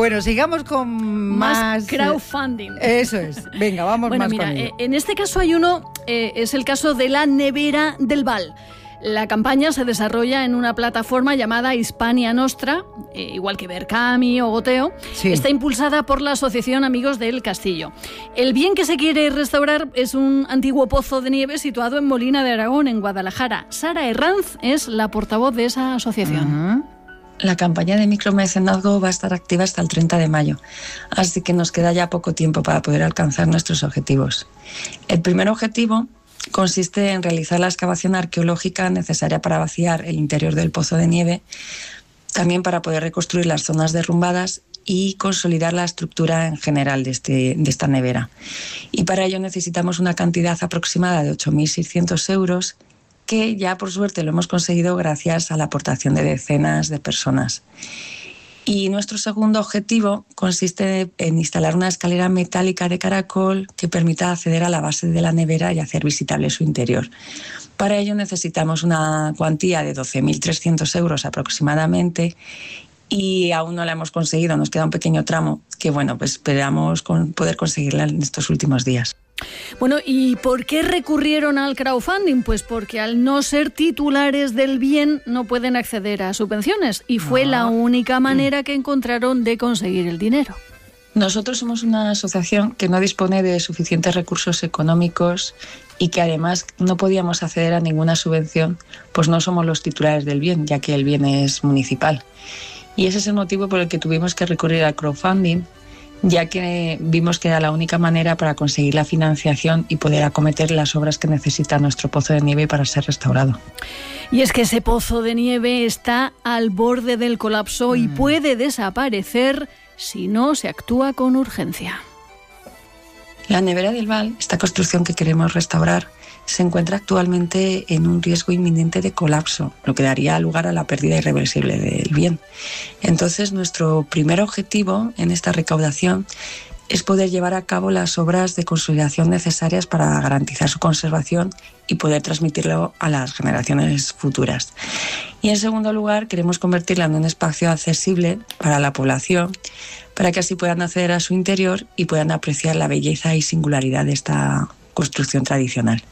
Bueno, sigamos con más crowdfunding. Eso es. Venga, vamos más con ello. En este caso hay uno, es el caso de la nevera del Val. La campaña se desarrolla en una plataforma llamada Hispania Nostra, igual que Berkami o Goteo. Sí. Está impulsada por la Asociación Amigos del Castillo. El bien que se quiere restaurar es un antiguo pozo de nieve situado en Molina de Aragón, en Guadalajara. Sara Herranz es la portavoz de esa asociación. La campaña de micromecenazgo va a estar activa hasta el 30 de mayo, así que nos queda ya poco tiempo para poder alcanzar nuestros objetivos. El primer objetivo consiste en realizar la excavación arqueológica necesaria para vaciar el interior del pozo de nieve, también para poder reconstruir las zonas derrumbadas y consolidar la estructura en general de esta nevera. Y para ello necesitamos una cantidad aproximada de 8.600 euros, que ya por suerte lo hemos conseguido gracias a la aportación de decenas de personas. Y nuestro segundo objetivo consiste en instalar una escalera metálica de caracol que permita acceder a la base de la nevera y hacer visitable su interior. Para ello necesitamos una cuantía de 12.300 euros aproximadamente y aún no la hemos conseguido, nos queda un pequeño tramo que pues esperamos poder conseguirla en estos últimos días. Bueno, ¿y por qué recurrieron al crowdfunding? Pues porque al no ser titulares del bien no pueden acceder a subvenciones y fue la única manera que encontraron de conseguir el dinero. Nosotros somos una asociación que no dispone de suficientes recursos económicos y que además no podíamos acceder a ninguna subvención, pues no somos los titulares del bien, ya que el bien es municipal. Y ese es el motivo por el que tuvimos que recurrir al crowdfunding, ya que vimos que era la única manera para conseguir la financiación y poder acometer las obras que necesita nuestro pozo de nieve para ser restaurado. Y es que ese pozo de nieve está al borde del colapso y puede desaparecer si no se actúa con urgencia. La nevera del Val, esta construcción que queremos restaurar, se encuentra actualmente en un riesgo inminente de colapso, lo que daría lugar a la pérdida irreversible del bien. Entonces, nuestro primer objetivo en esta recaudación es poder llevar a cabo las obras de consolidación necesarias para garantizar su conservación y poder transmitirlo a las generaciones futuras. Y en segundo lugar, queremos convertirla en un espacio accesible para la población, para que así puedan acceder a su interior y puedan apreciar la belleza y singularidad de esta construcción tradicional.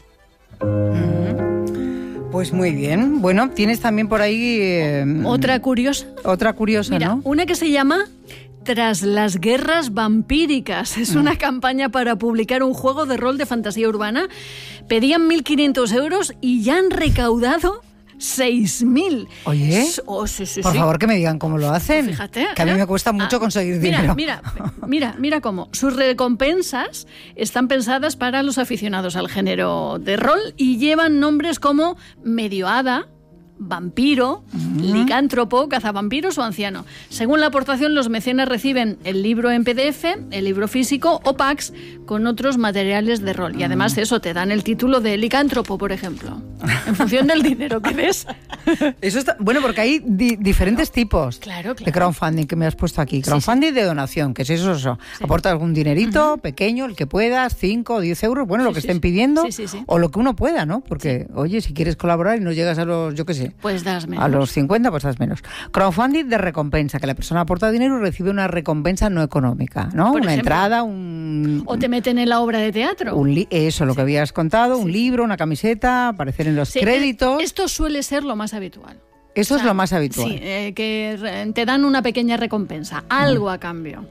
Pues muy bien. Bueno, tienes también por ahí... Otra curiosa. Mira, ¿no? Una que se llama Tras las guerras vampíricas. Es una campaña para publicar un juego de rol de fantasía urbana. Pedían 1.500 euros y ya han recaudado 6.000. Oye, sí. Por favor que me digan cómo lo hacen. Fíjate, que a mí me cuesta mucho conseguir dinero. Mira cómo. Sus recompensas están pensadas para los aficionados al género de rol y llevan nombres como Medio Hada, vampiro, licántropo, cazavampiros o anciano. Según la aportación, los mecenas reciben el libro en PDF, el libro físico o packs con otros materiales de rol. Y además eso, te dan el título de licántropo, por ejemplo, en función del dinero que des. Eso está bueno, porque hay diferentes tipos de crowdfunding que me has puesto aquí. Crowdfunding de donación, que es eso. Sí. Aporta algún dinerito pequeño, el que puedas, 5 o 10 euros, bueno, lo que estén pidiendo, o lo que uno pueda, ¿no? Porque, oye, si quieres colaborar y no llegas a los, yo qué sé, pues das menos. A los 50, pues das menos. Crowdfunding de recompensa, que la persona aporta dinero y recibe una recompensa no económica, ¿no? Una entrada, o te meten en la obra de teatro. Eso, lo que habías contado, un libro, una camiseta, aparecer en los créditos. Esto suele ser lo más habitual. Eso es lo más habitual. Sí, que te dan una pequeña recompensa, algo a cambio.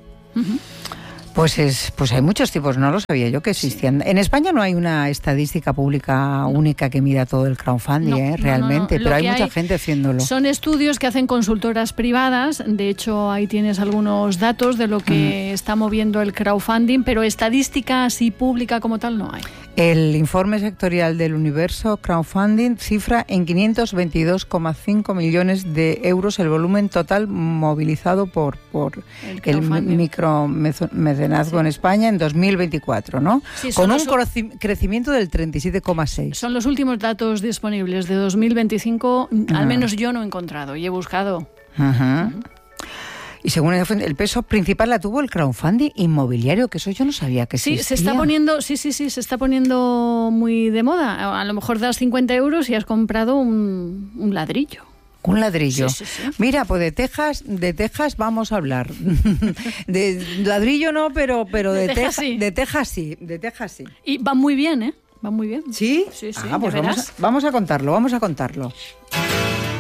Pues hay muchos tipos, no lo sabía yo que existían. En España no hay una estadística pública única que mida todo el crowdfunding, realmente, pero hay mucha gente haciéndolo. Son estudios que hacen consultoras privadas, de hecho ahí tienes algunos datos de lo que está moviendo el crowdfunding, pero estadística así pública como tal no hay. El informe sectorial del Universo Crowdfunding cifra en 522,5 millones de euros el volumen total movilizado por el micromecenazgo en España en 2024, ¿no? Sí, con un crecimiento del 37,6. Son los últimos datos disponibles de 2025, al menos yo no he encontrado y he buscado. Y según el peso principal la tuvo el crowdfunding inmobiliario, que eso yo no sabía que existía. Sí, se está poniendo muy de moda. A lo mejor das 50 euros y has comprado un ladrillo. Un ladrillo. Sí. Mira, pues de Texas vamos a hablar. De ladrillo no, pero de Texas sí. De Texas sí. Y va muy bien, ¿eh? Va muy bien. ¿Sí? Sí. Pues vamos a contarlo.